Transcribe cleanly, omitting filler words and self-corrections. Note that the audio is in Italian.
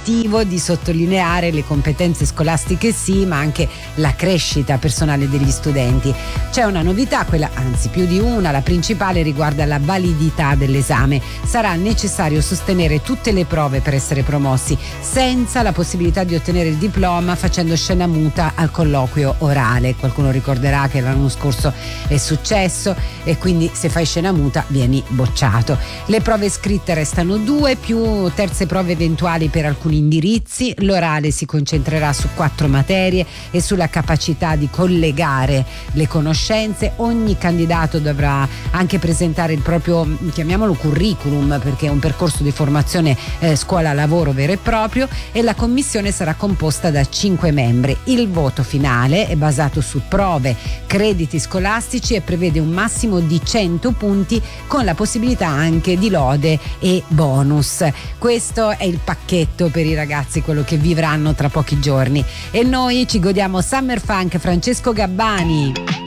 l'obiettivo di sottolineare le competenze scolastiche sì, ma anche la crescita personale degli studenti. C'è una novità, quella, anzi più di una, la principale riguarda la validità dell'esame. Sarà necessario sostenere tutte le prove per essere promossi, senza la possibilità di ottenere il diploma facendo scena muta al colloquio orale. Qualcuno ricorderà che l'anno scorso è successo e quindi se fai scena muta vieni bocciato. Le prove scritte restano 2 più terze prove eventuali per alcuni indirizzi. L'orale si concentrerà su 4 materie e sulla capacità di collegare le conoscenze. Ogni candidato dovrà anche presentare il proprio, chiamiamolo curriculum, perché è un percorso di formazione scuola-lavoro vero e proprio, e la commissione sarà composta da 5 membri. Il voto finale è basato su prove, crediti scolastici e prevede un massimo di 100 punti con la possibilità anche di lode e bonus. Questo è il pacchetto per i ragazzi, quello che vivranno tra pochi giorni, e noi ci godiamo Summer Funk, Francesco Gabbani.